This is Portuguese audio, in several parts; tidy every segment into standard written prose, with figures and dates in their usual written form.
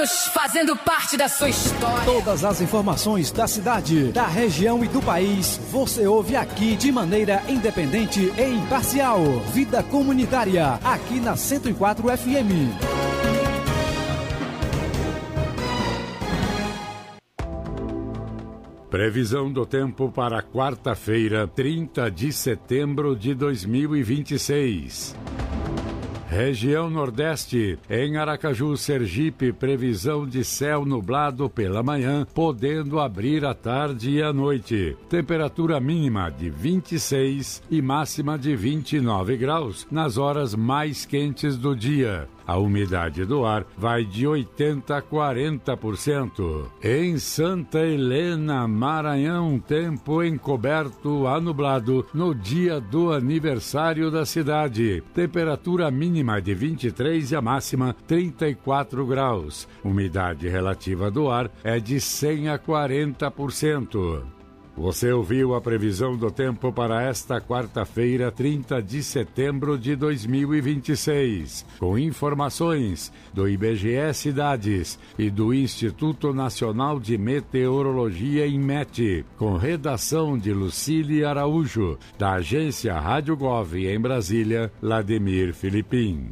anos fazendo parte da sua história. Todas as informações da cidade, da região e do país, você ouve aqui de maneira independente e imparcial. Vida Comunitária, aqui na 104 FM. Previsão do tempo para quarta-feira, 30 de setembro de 2026. Região Nordeste, em Aracaju, Sergipe, previsão de céu nublado pela manhã, podendo abrir à tarde e à noite. Temperatura mínima de 26 e máxima de 29 graus nas horas mais quentes do dia. A umidade do ar vai de 80% a 40%. Em Santa Helena, Maranhão, tempo encoberto a nublado no dia do aniversário da cidade. Temperatura mínima de 23 e a máxima 34 graus. Umidade relativa do ar é de 100% a 40%. Você ouviu a previsão do tempo para esta quarta-feira, 30 de setembro de 2026, com informações do IBGE Cidades e do Instituto Nacional de Meteorologia, INMET, com redação de Lucília Araújo, da agência Rádio Gov em Brasília, Lademir Filipim.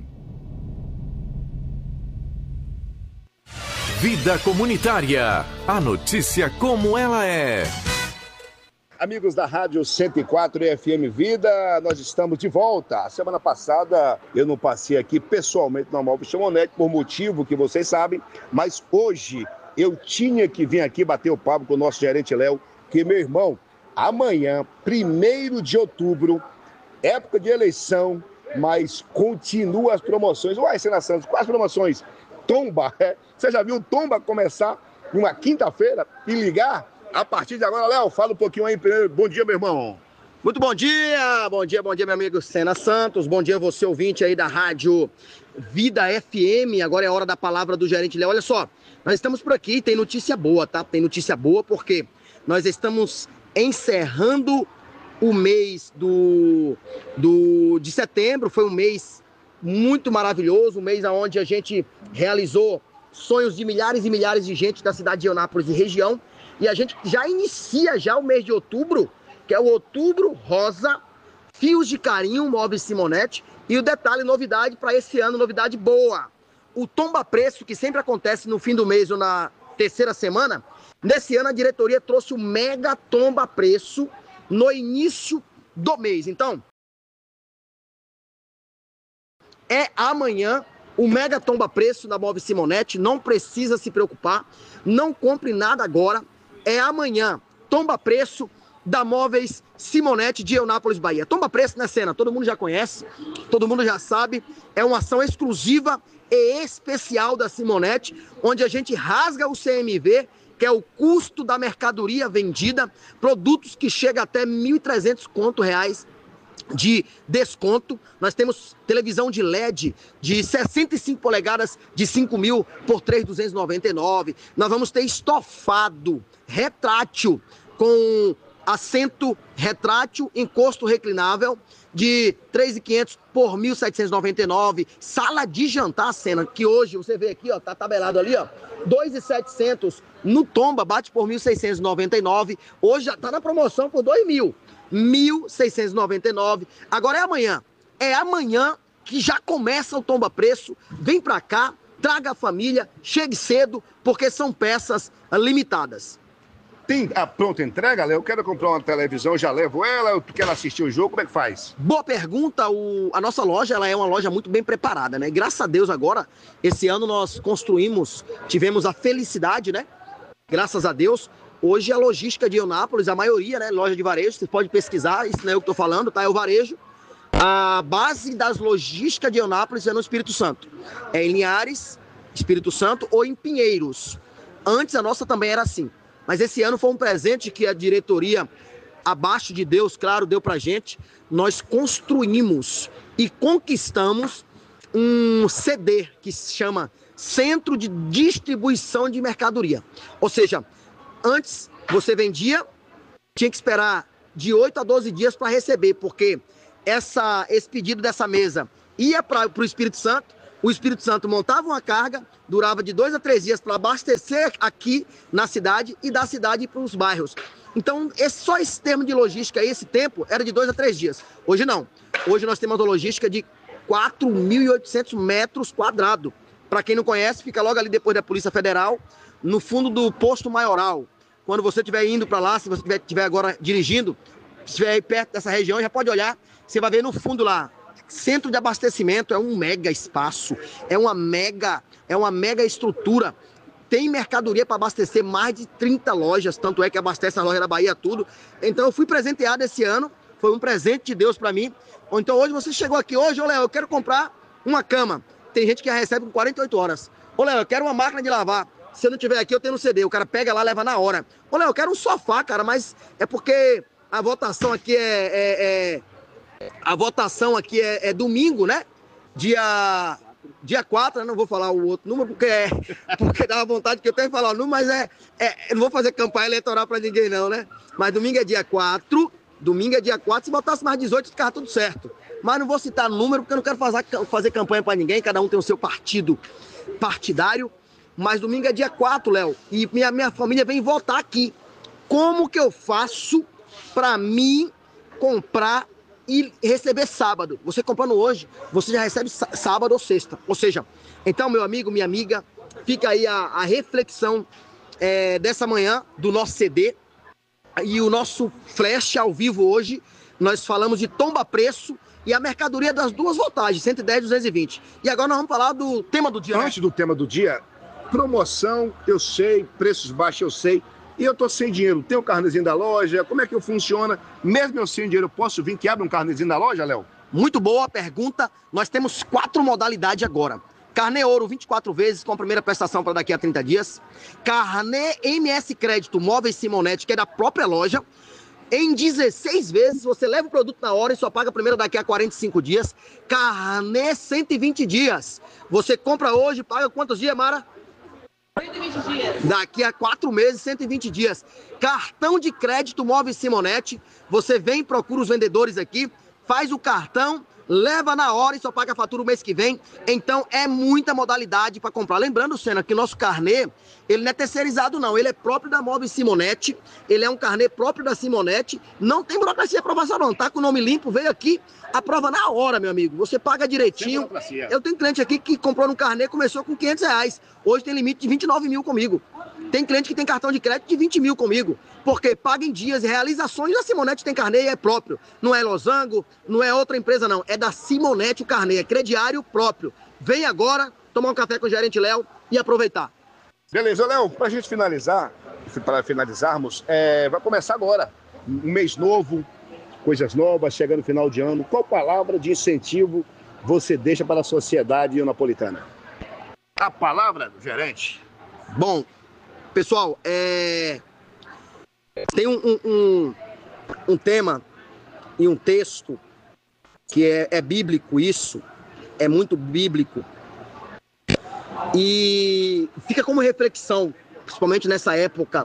Vida Comunitária, a notícia como ela é. Amigos da Rádio 104 FM Vida, nós estamos de volta. A semana passada eu não passei aqui pessoalmente na Móvel Chamonete, por motivo que vocês sabem, mas hoje eu tinha que vir aqui bater o papo com o nosso gerente Léo, que, meu irmão, amanhã, 1º de outubro, época de eleição, mas continua as promoções. Uai, Sena Santos, quais promoções? Tomba, Você já viu o Tomba começar numa quinta-feira e ligar? A partir de agora, Léo, fala um pouquinho aí primeiro. Bom dia, meu irmão. Muito bom dia, meu amigo Sena Santos. Bom dia, você ouvinte aí da Rádio Vida FM. Agora é hora da palavra do gerente Léo. Olha só, nós estamos por aqui, tem notícia boa, tá? Tem notícia boa porque nós estamos encerrando o mês de setembro. Foi um mês muito maravilhoso, um mês onde a gente realizou sonhos de milhares e milhares de gente da cidade de Eunápolis e região. E a gente já inicia o mês de outubro, que é o Outubro Rosa, Fios de Carinho, Móveis Simonetti. E o detalhe, novidade para esse ano, novidade boa. O tomba preço, que sempre acontece no fim do mês ou na terceira semana, nesse ano a diretoria trouxe o mega tomba preço no início do mês. Então, é amanhã o mega tomba preço da Móveis Simonetti. Não precisa se preocupar, não compre nada agora. É amanhã, tomba preço da Móveis Simonetti de Eunápolis, Bahia. Tomba preço, né, Sena? Todo mundo já conhece, todo mundo já sabe. É uma ação exclusiva e especial da Simonetti, onde a gente rasga o CMV, que é o custo da mercadoria vendida, produtos que chegam até R$ 1.300 de desconto. Nós temos televisão de LED de 65 polegadas de 5.000 por 3.299. Nós vamos ter estofado retrátil com assento retrátil, encosto reclinável de 3.500 por 1.799. Sala de jantar, Sena, que hoje você vê aqui, ó, tá tabelado ali, ó, 2.700 no tomba, bate por 1.699. Hoje já tá na promoção por 2.000. 1.699. Agora é amanhã. É amanhã que já começa o tomba preço. Vem pra cá, traga a família, chegue cedo, porque são peças limitadas. Tem a pronta entrega, Léo? Eu quero comprar uma televisão, já levo ela, eu quero assistir o jogo, como é que faz? Boa pergunta. A nossa loja, ela é uma loja muito bem preparada, né? Graças a Deus agora, esse ano nós tivemos a felicidade, né? Graças a Deus. Hoje a logística de Eunápolis, a maioria, né, loja de varejo, você pode pesquisar, isso não é eu que estou falando, tá? É o varejo. A base das logísticas de Eunápolis é no Espírito Santo. É em Linhares, Espírito Santo, ou em Pinheiros. Antes a nossa também era assim. Mas esse ano foi um presente que a diretoria, abaixo de Deus, claro, deu pra gente. Nós construímos e conquistamos um CD que se chama Centro de Distribuição de Mercadoria. Ou seja, antes, você vendia, tinha que esperar de 8 a 12 dias para receber, porque esse pedido dessa mesa ia para o Espírito Santo, o Espírito Santo montava uma carga, durava de 2 a 3 dias para abastecer aqui na cidade e da cidade para os bairros. Então, só esse termo de logística, esse tempo, era de 2 a 3 dias. Hoje não. Hoje nós temos uma logística de 4.800 metros quadrados. Para quem não conhece, fica logo ali depois da Polícia Federal, no fundo do posto maioral. Quando você estiver indo para lá, se você estiver agora dirigindo, se estiver aí perto dessa região, já pode olhar, você vai ver no fundo lá. Centro de abastecimento, é um mega espaço, é uma mega estrutura. Tem mercadoria para abastecer mais de 30 lojas, tanto é que abastece a loja da Bahia tudo. Então eu fui presenteado esse ano, foi um presente de Deus para mim. Ou então hoje você chegou aqui, hoje, ô Léo, eu quero comprar uma cama. Tem gente que já recebe com 48 horas. Ô Léo, eu quero uma máquina de lavar. Se eu não tiver aqui, eu tenho no CD. O cara pega lá, leva na hora. Ô Léo, eu quero um sofá, cara, mas é porque a votação aqui é domingo, né? Dia 4, eu não vou falar o outro número, porque dá vontade que eu tenho que falar o número, mas eu não vou fazer campanha eleitoral pra ninguém não, né? Mas domingo é dia 4, se botasse mais 18, ficava tudo certo. Mas não vou citar número, porque eu não quero fazer campanha pra ninguém, cada um tem o seu partidário. Mas domingo é dia 4, Léo, e minha família vem votar aqui. Como que eu faço pra mim comprar e receber sábado? Você comprando hoje, você já recebe sábado ou sexta. Ou seja, então, meu amigo, minha amiga, fica aí a reflexão dessa manhã do nosso CD e o nosso flash ao vivo hoje. Nós falamos de tomba preço e a mercadoria das duas voltagens, 110 e 220. E agora nós vamos falar do tema do dia. Antes do tema do dia, promoção, eu sei, preços baixos, eu sei. E eu tô sem dinheiro, tem o carnezinho da loja, como é que funciona? Mesmo eu sem dinheiro, eu posso vir que abre um carnezinho da loja, Léo? Muito boa a pergunta. Nós temos 4 modalidades agora. Carnê ouro 24 vezes com a primeira prestação para daqui a 30 dias. Carnê MS Crédito Móveis Simonetti, que é da própria loja. Em 16 vezes, você leva o produto na hora e só paga a primeira daqui a 45 dias. Carnê 120 dias. Você compra hoje, paga quantos dias, Mara? 120 dias. Daqui a 4 meses, 120 dias. Cartão de crédito Móveis Simonetti. Você vem, procura os vendedores aqui, faz o cartão, leva na hora e só paga a fatura o mês que vem. Então é muita modalidade para comprar. Lembrando, Senna, que o nosso carnê, ele não é terceirizado não, ele é próprio da Móveis Simonetti, ele é um carnê próprio da Simonetti, não tem burocracia de aprovação não, tá com o nome limpo, veio aqui, aprova na hora, meu amigo, você paga direitinho. Eu tenho cliente aqui que comprou no carnê, começou com R$500, hoje tem limite de 29 mil comigo. Tem cliente que tem cartão de crédito de 20 mil comigo, porque paga em dias e realizações. A Simonetti tem carnê e é próprio, não é Losango, não é outra empresa não, é da Simonetti o carnê, é crediário próprio. Vem agora tomar um café com o gerente Léo e aproveitar. Beleza, Léo, pra gente finalizar, para finalizarmos, vai começar agora, um mês novo, coisas novas, chegando no final de ano. Qual palavra de incentivo você deixa para a sociedade napolitana? A palavra, gerente. Bom, pessoal, tem um tema e um texto que é bíblico, isso é muito bíblico, e fica como reflexão, principalmente nessa época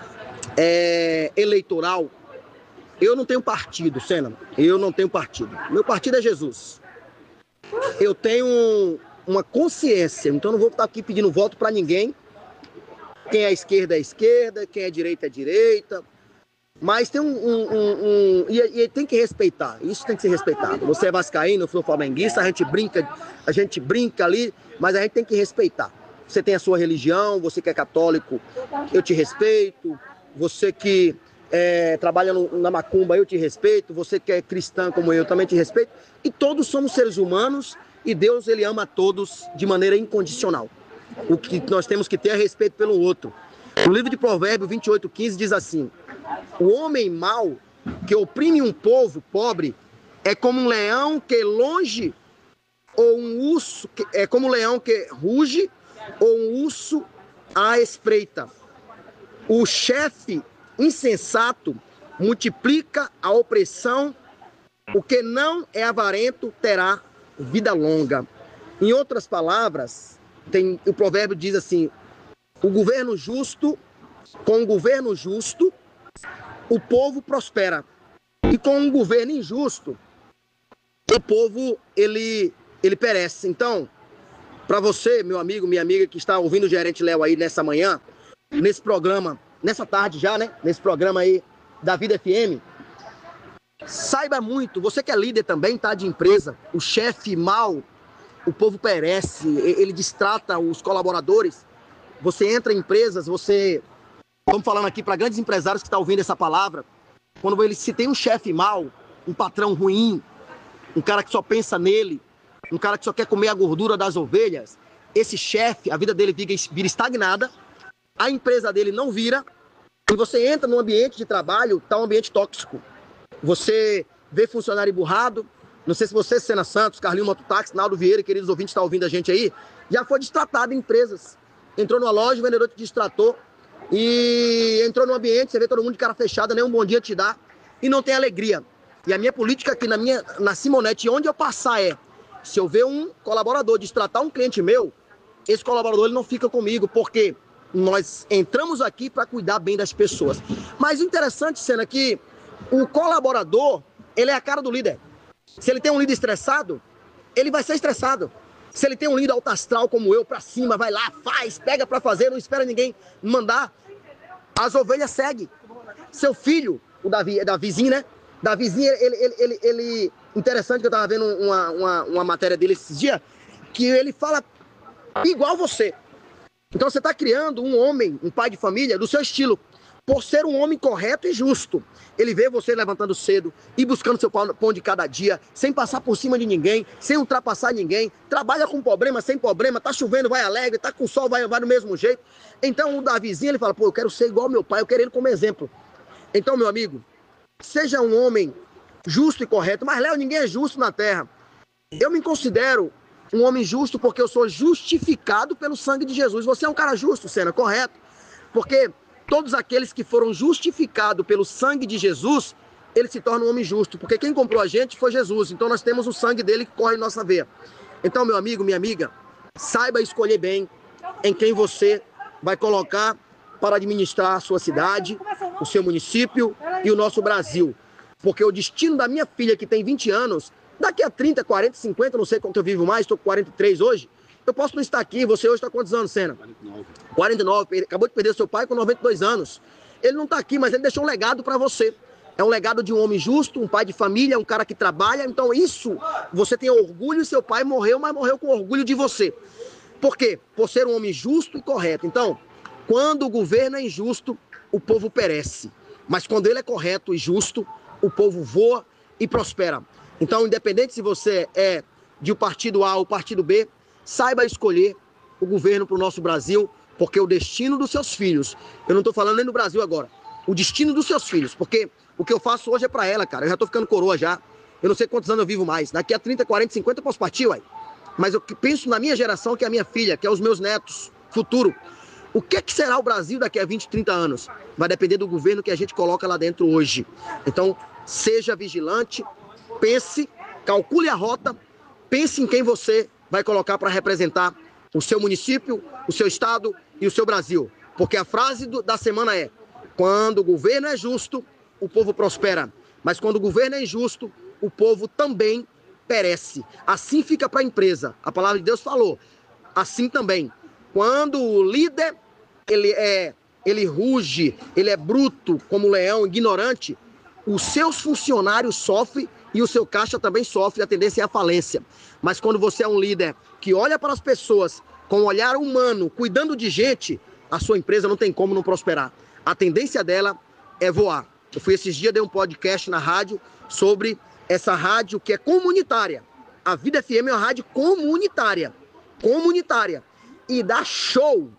eleitoral. Eu não tenho partido, Senna, eu não tenho partido. Meu partido é Jesus. Eu tenho uma consciência, então não vou estar aqui pedindo voto para ninguém. Quem é esquerda é esquerda, quem é direita é direita. Mas tem e tem que respeitar, isso tem que ser respeitado. Você é vascaíno, eu sou flamenguista, a gente brinca ali, mas a gente tem que respeitar. Você tem a sua religião, você que é católico, eu te respeito. Você que trabalha na macumba, eu te respeito. Você que é cristã como eu, também te respeito. E todos somos seres humanos e Deus, ele ama a todos de maneira incondicional. O que nós temos que ter é respeito pelo outro. No livro de Provérbios 28:15 diz assim: o homem mau que oprime um povo pobre é como um leão que longe, ou um urso, é como um leão que ruge, ou um urso à espreita. O chefe insensato multiplica a opressão, o que não é avarento terá vida longa. Em outras palavras, o provérbio diz assim: com o governo justo, o povo prospera. E com um governo injusto, o povo ele perece. Então, Para você, meu amigo, minha amiga, que está ouvindo o Gerente Léo aí nessa manhã, nesse programa, nessa tarde já, né? Nesse programa aí da Vida FM, saiba muito, você que é líder também, tá, de empresa, o chefe mal, o povo perece, ele distrata os colaboradores. Você entra em empresas, estamos falando aqui para grandes empresários que estão ouvindo essa palavra, quando se tem um chefe mal, um patrão ruim, um cara que só pensa nele, um cara que só quer comer a gordura das ovelhas, esse chefe, a vida dele vira estagnada, a empresa dele não vira, e você entra num ambiente de trabalho, tá um ambiente tóxico. Você vê funcionário emburrado, não sei se você, Sena Santos, Carlinho Mototáxi, Naldo Vieira, queridos ouvintes, está ouvindo a gente aí, já foi destratado em empresas. Entrou numa loja, o vendedor te distratou, e entrou num ambiente, você vê todo mundo de cara fechada, nem um bom dia te dá, e não tem alegria. E a minha política aqui na Simonete, onde eu passar se eu ver um colaborador destratar um cliente meu, esse colaborador ele não fica comigo, porque nós entramos aqui para cuidar bem das pessoas. Mas o interessante, Sena, é que o colaborador, ele é a cara do líder. Se ele tem um líder estressado, ele vai ser estressado. Se ele tem um líder alto astral como eu, para cima, vai lá, faz, pega para fazer, não espera ninguém mandar, as ovelhas seguem. Seu filho, o Davizinho, né? Davizinho, ele interessante que eu tava vendo uma matéria dele esses dias, que ele fala igual você. Então você está criando um homem, um pai de família, do seu estilo, por ser um homem correto e justo. Ele vê você levantando cedo e buscando seu pão de cada dia, sem passar por cima de ninguém, sem ultrapassar ninguém, trabalha com problema, sem problema, tá chovendo, vai alegre, tá com sol, vai do mesmo jeito. Então o Davizinho, ele fala, eu quero ser igual ao meu pai, eu quero ele como exemplo. Então, meu amigo, seja um homem justo e correto, mas, Léo, ninguém é justo na terra. Eu me considero um homem justo porque eu sou justificado pelo sangue de Jesus. Você é um cara justo, Sena, correto? Porque todos aqueles que foram justificados pelo sangue de Jesus, ele se torna um homem justo, porque quem comprou a gente foi Jesus. Então nós temos o sangue dele que corre em nossa veia. Então, meu amigo, minha amiga, saiba escolher bem em quem você vai colocar para administrar a sua cidade, o seu município e o nosso Brasil. Porque o destino da minha filha, que tem 20 anos, daqui a 30, 40, 50, não sei quanto eu vivo mais, estou com 43 hoje, eu posso não estar aqui. Você hoje está quantos anos, Sena? 49. Acabou de perder seu pai com 92 anos. Ele não está aqui, mas ele deixou um legado para você. É um legado de um homem justo, um pai de família, um cara que trabalha. Então isso, você tem orgulho, seu pai morreu, mas morreu com orgulho de você. Por quê? Por ser um homem justo e correto. Então, quando o governo é injusto, o povo perece. Mas quando ele é correto e justo, o povo voa e prospera. Então, independente se você é de o partido A ou partido B, saiba escolher o governo para o nosso Brasil, porque o destino dos seus filhos, eu não estou falando nem do Brasil agora, o destino dos seus filhos, porque o que eu faço hoje é para ela, cara. Eu já estou ficando coroa já, eu não sei quantos anos eu vivo mais. Daqui a 30, 40, 50 eu posso partir, uai. Mas eu penso na minha geração, que é a minha filha, que é os meus netos, futuro. O que será o Brasil daqui a 20, 30 anos? Vai depender do governo que a gente coloca lá dentro hoje. Então, seja vigilante, pense, calcule a rota, pense em quem você vai colocar para representar o seu município, o seu estado e o seu Brasil. Porque a frase da semana é: quando o governo é justo, o povo prospera. Mas quando o governo é injusto, o povo também perece. Assim fica para a empresa. A palavra de Deus falou. Assim também. Quando o líder, ele ruge, ele é bruto como leão, ignorante, os seus funcionários sofrem e o seu caixa também sofre, a tendência é a falência. Mas quando você é um líder que olha para as pessoas com um olhar humano, cuidando de gente, a sua empresa não tem como não prosperar. A tendência dela é voar. Eu fui esses dias, dei um podcast na rádio sobre essa rádio que é comunitária. A Vida FM é uma rádio comunitária. Comunitária. E dá show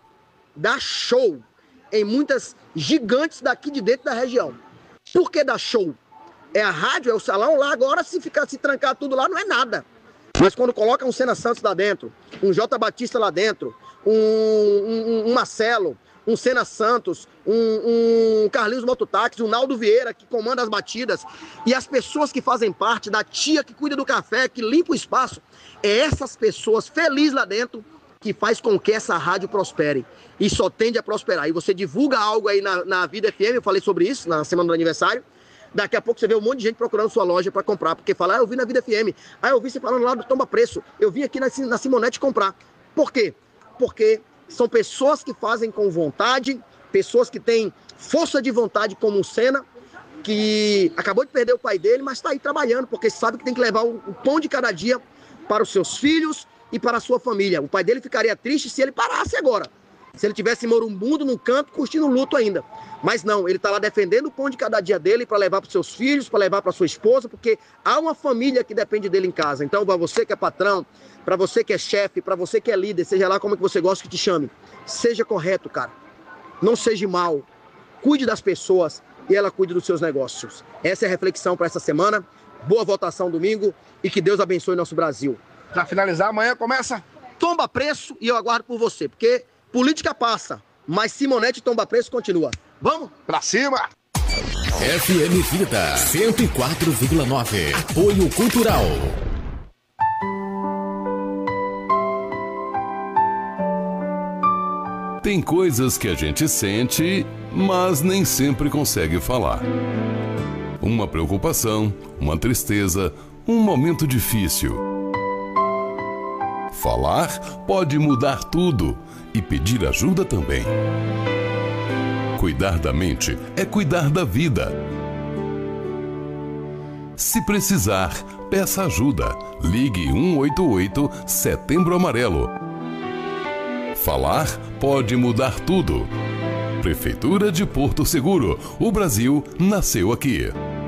em muitas gigantes daqui de dentro da região. Por que dá show? É a rádio, é o salão lá, agora se trancar tudo lá não é nada. Mas quando coloca um Sena Santos lá dentro, um J. Batista lá dentro, um Marcelo, um Sena Santos, um Carlinhos Mototáxi, um Naldo Vieira, que comanda as batidas, e as pessoas que fazem parte, da tia que cuida do café, que limpa o espaço, é essas pessoas felizes lá dentro que faz com que essa rádio prospere. E só tende a prosperar. E você divulga algo aí na Vida FM, eu falei sobre isso na semana do aniversário. Daqui a pouco você vê um monte de gente procurando sua loja para comprar, porque fala, eu vi na Vida FM, eu vi você falando lá do Tomba Preço, eu vim aqui na Simonete comprar. Por quê? Porque são pessoas que fazem com vontade, pessoas que têm força de vontade como o Senna, que acabou de perder o pai dele, mas está aí trabalhando, porque sabe que tem que levar o pão de cada dia para os seus filhos e para a sua família. O pai dele ficaria triste se ele parasse agora. Se ele tivesse moribundo num canto, curtindo o luto ainda. Mas não, ele está lá defendendo o pão de cada dia dele para levar para os seus filhos, para levar para sua esposa, porque há uma família que depende dele em casa. Então, para você que é patrão, para você que é chefe, para você que é líder, seja lá como é que você gosta que te chame, seja correto, cara. Não seja mal. Cuide das pessoas e ela cuide dos seus negócios. Essa é a reflexão para essa semana. Boa votação domingo e que Deus abençoe nosso Brasil. Para finalizar, amanhã começa? Tomba preço e eu aguardo por você, porque política passa, mas Simonete Tomba preço continua. Vamos? Pra cima! FM Vida 104,9. Apoio Cultural. Tem coisas que a gente sente, mas nem sempre consegue falar. Uma preocupação, uma tristeza, um momento difícil. Falar pode mudar tudo e pedir ajuda também. Cuidar da mente é cuidar da vida. Se precisar, peça ajuda. Ligue 188 Setembro Amarelo. Falar pode mudar tudo. Prefeitura de Porto Seguro. O Brasil nasceu aqui.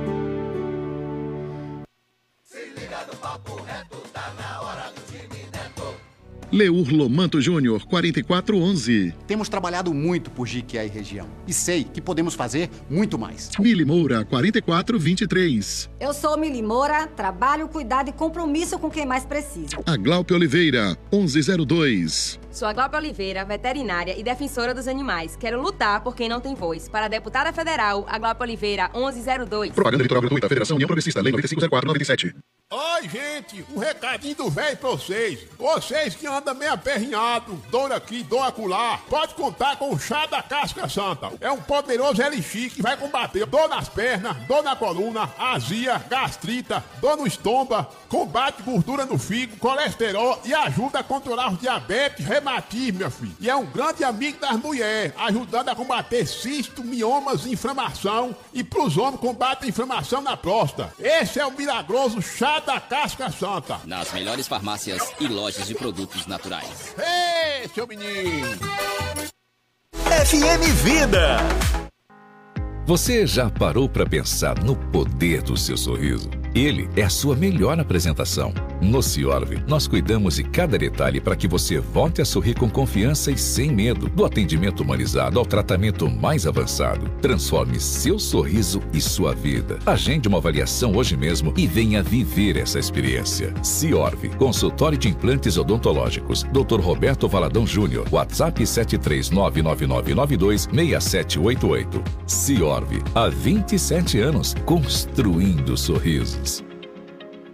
Leur Lomanto Júnior, 4411. Temos trabalhado muito por Jiquié e região. E sei que podemos fazer muito mais. Mili Moura, 4423. Eu sou Mili Moura, trabalho, cuidado e compromisso com quem mais precisa. A Glaupe Oliveira, 1102. Sou a Glaupe Oliveira, veterinária e defensora dos animais. Quero lutar por quem não tem voz. Para a deputada federal, a Glaupe Oliveira, 1102. Propaganda eleitoral gratuita, Federação União Progressista, Lei 9504/97. Oi, gente, um recadinho do velho pra vocês. Vocês que andam meio aperrinhado, dor aqui, dor acolá, pode contar com o chá da casca santa. É um poderoso elixir que vai combater dor nas pernas, dor na coluna, azia, gastrita, dor no estômago, combate gordura no fígado, colesterol e ajuda a controlar os diabetes, reumatismo, meu filho. E é um grande amigo das mulheres, ajudando a combater cisto, miomas, inflamação e pros homens combate a inflamação na próstata. Esse é o milagroso chá da casca santa. Nas melhores farmácias e lojas de produtos naturais. Ei, seu menino! FM Vida. Você já parou para pensar no poder do seu sorriso? Ele é a sua melhor apresentação. No Ciorv, nós cuidamos de cada detalhe para que você volte a sorrir com confiança e sem medo. Do atendimento humanizado ao tratamento mais avançado. Transforme seu sorriso e sua vida. Agende uma avaliação hoje mesmo e venha viver essa experiência. Ciorv, consultório de implantes odontológicos. Dr. Roberto Valadão Júnior. WhatsApp 73999926788. Ciorv, há 27 anos, construindo sorrisos.